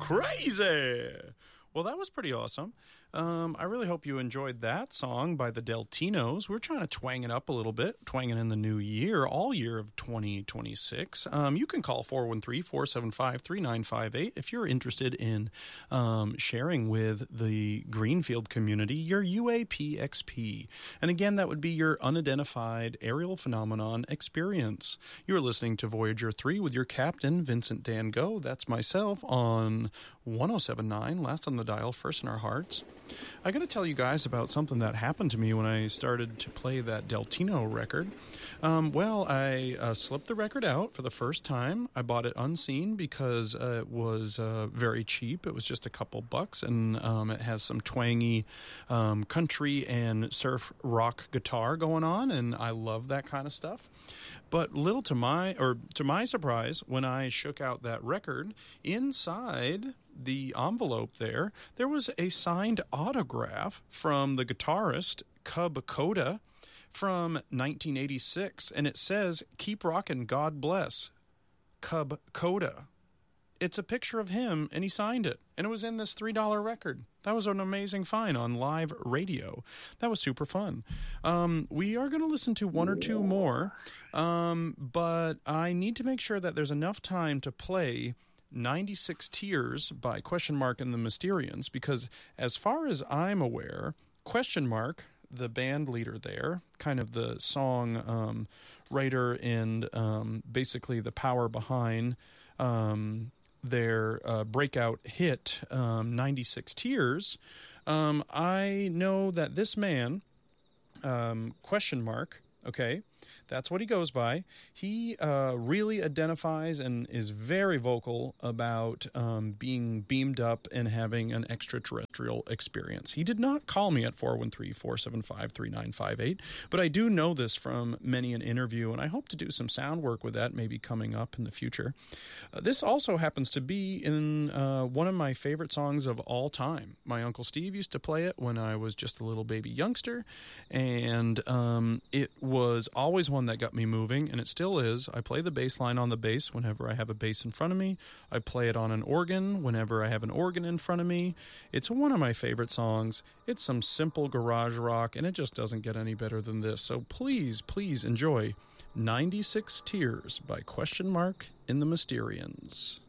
crazy. Well, that was pretty awesome. I really hope you enjoyed that song by the Deltinos. We're trying to twang it up a little bit, twanging in the new year, all year of 2026. You can call 413-475-3958 if you're interested in sharing with the Greenfield community your UAPXP. And again, that would be your unidentified aerial phenomenon experience. You're listening to Voyager 3 with your captain, Vincent Dan Go. That's myself on 107.9, last on the dial, first in our hearts. I got to tell you guys about something that happened to me when I started to play that Deltino record. I slipped the record out for the first time. I bought it unseen because it was very cheap. It was just a couple bucks, and it has some twangy country and surf rock guitar going on, and I love that kind of stuff. But to my surprise, when I shook out that record, inside the envelope there was a signed autograph from the guitarist Cub Koda from 1986, and it says, "Keep rockin', God bless, Cub Koda." It's a picture of him, and he signed it, and it was in this $3 record. That was an amazing find on live radio. That was super fun. We are going to listen to one or two more, but I need to make sure that there's enough time to play 96 Tears by Question Mark and the Mysterians, because as far as I'm aware, Question Mark, the band leader there, kind of the song writer and basically the power behind their breakout hit, 96 Tears, I know that this man, Question Mark, okay, that's what he goes by. He really identifies and is very vocal about being beamed up and having an extraterrestrial experience. He did not call me at 413-475-3958, but I do know this from many an interview, and I hope to do some sound work with that maybe coming up in the future. This also happens to be in one of my favorite songs of all time. My Uncle Steve used to play it when I was just a little baby youngster, and it was always one that got me moving, and it still is. I play the bass line on the bass whenever I have a bass in front of me. I play it on an organ whenever I have an organ in front of me. It's one of my favorite songs. It's some simple garage rock, and it just doesn't get any better than this. So please, please enjoy 96 Tears by Question Mark and the Mysterians.